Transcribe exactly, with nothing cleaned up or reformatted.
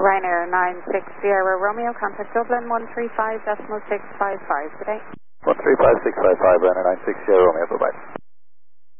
Ryanair nine six Sierra Romeo, contact Dublin one three five decimal six five five today. one three five six five five, Ryanair nine six Sierra Romeo, bye-bye.